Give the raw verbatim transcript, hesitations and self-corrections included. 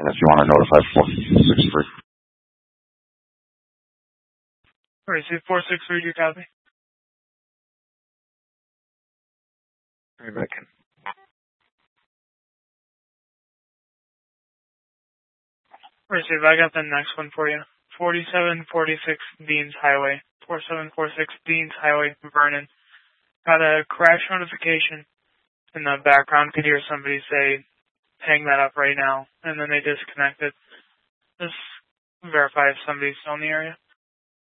And if you want to notify four six three. Receive four six three, do you copy? Right back in. Receive, I got the next one for you. forty-seven forty-six Deans Highway. forty-seven forty-six Deans Highway, Vernon. Got a crash notification in the background. Could hear somebody say, hang that up right now. And then they disconnected. Just verify if somebody's still in the area.